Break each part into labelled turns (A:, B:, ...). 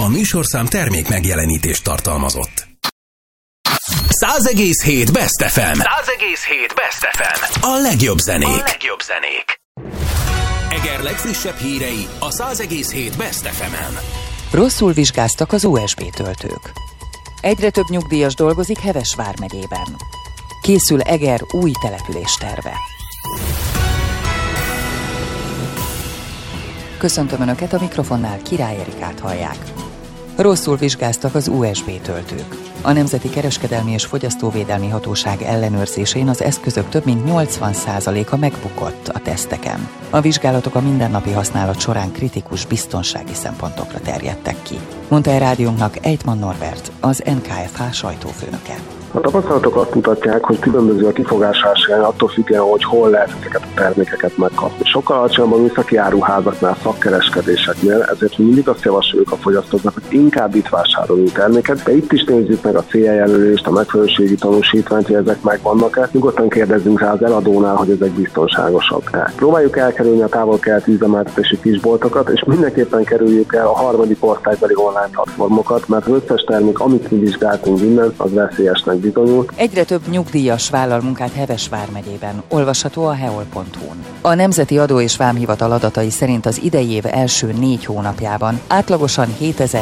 A: műsorszám termék megjelenítést tartalmazott. 100,7 Best FM. 100,7 Best FM. A legjobb zenék. Eger legfrissebb hírei a 100,7 Best FM-en.
B: Rosszul vizsgáztak az USB töltők. Egyre több nyugdíjas dolgozik Heves vármegyében. Készül Eger új településterve. Köszöntöm Önöket, a mikrofonnál Király Erikát hallják. Rosszul vizsgáztak az USB töltők. A Nemzeti Kereskedelmi és Fogyasztóvédelmi Hatóság ellenőrzésén az eszközök több mint 80%-a megbukott a teszteken. A vizsgálatok a mindennapi használat során kritikus biztonsági szempontokra terjedtek ki, mondta a rádiónknak Ejtman Norbert, az NKFH sajtófőnöke.
C: A tapasztalatok azt mutatják, hogy különböző a kifogásási arány attól függően, hogy hol lehet ezeket a termékeket megkapni. Sokkal alacsonyabb a műszaki áruházaknál, szakkereskedéseknél, ezért mi mindig azt javasoljuk a fogyasztóknak, hogy inkább itt vásároljunk terméket, de itt is nézzük meg a CE jelölést, a megfelelőségi tanúsítványt, hogy ezek megvannak-e. Nyugodtan kérdezzünk rá az eladónál, hogy ezek biztonságosak-e. Próbáljuk elkerülni a távol-keleti üzemeltetési kisboltokat, és mindenképpen kerüljük el a harmadik országbeli online platformokat, mert az összes termék, amit mi vizsgáltunk innen, az veszélyesnek bizonyult.
B: Egyre több nyugdíjas vállal munkát Heves vármegyében, olvasható a heol.hu-n. A Nemzeti Adó és Vámhivatal adatai szerint az idei év első 4 hónapjában átlagosan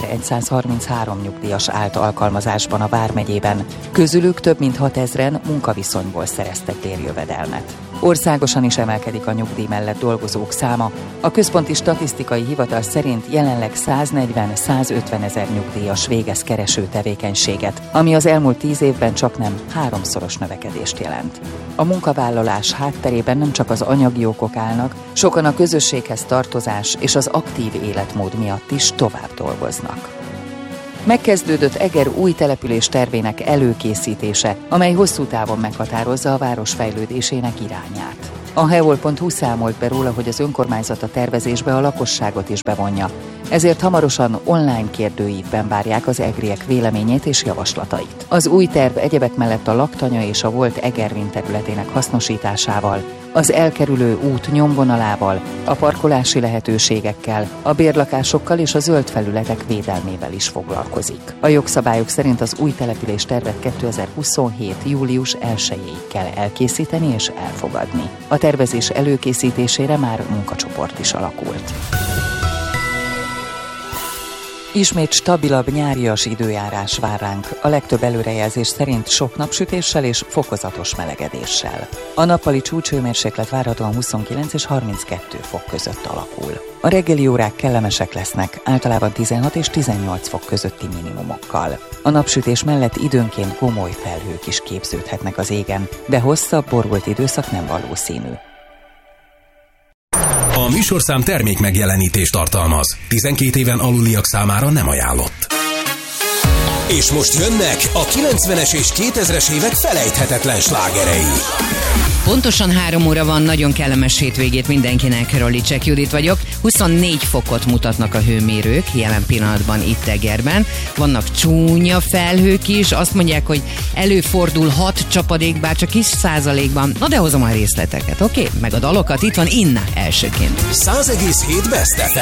B: 7133 nyugdíjas állt alkalmazásban a vármegyében, közülük több mint 6000-en munkaviszonyból szereztek bérjövedelmet. Országosan is emelkedik a nyugdíj mellett dolgozók száma. A Központi Statisztikai Hivatal szerint jelenleg 140-150 ezer nyugdíjas végez kereső tevékenységet, ami az elmúlt 10 évben csaknem 3-szoros növekedést jelent. A munkavállalás hátterében nem csak az anyagi okok állnak, sokan a közösséghez tartozás és az aktív életmód miatt is tovább dolgoznak. Megkezdődött Eger új település tervének előkészítése, amely hosszú távon meghatározza a város fejlődésének irányát. A heol.hu számolt be róla, hogy az önkormányzat a tervezésbe a lakosságot is bevonja, ezért hamarosan online kérdőívben várják az egriek véleményét és javaslatait. Az új terv egyebek mellett a laktanya és a volt Egervin területének hasznosításával, az elkerülő út nyomvonalával, a parkolási lehetőségekkel, a bérlakásokkal és a zöld felületek védelmével is foglalkozik. A jogszabályok szerint az új település tervet 2027. július 1-ig kell elkészíteni és elfogadni. A tervezés előkészítésére már munkacsoport is alakult. Ismét stabilabb nyárias időjárás vár ránk, a legtöbb előrejelzés szerint sok napsütéssel és fokozatos melegedéssel. A nappali csúcshőmérséklet várhatóan 29 és 32 fok között alakul. A reggeli órák kellemesek lesznek, általában 16 és 18 fok közötti minimumokkal. A napsütés mellett időnként gomoly felhők is képződhetnek az égen, de hosszabb borult időszak nem valószínű.
A: A műsorszám termék megjelenítést tartalmaz. 12 éven aluliak számára nem ajánlott. És most jönnek a 90-es és 2000-es évek felejthetetlen slágerei.
D: Pontosan 3 óra van, nagyon kellemes hétvégét mindenkinek, Rollicsek Judit vagyok. 24 fokot mutatnak a hőmérők jelen pillanatban itt Egerben. Vannak csúnya felhők is, azt mondják, hogy előfordul 6 csapadék, bár csak kis százalékban. Na de hozom a részleteket, oké? Meg a dalokat, itt van Inna elsőként.
A: 100,7 Best FM.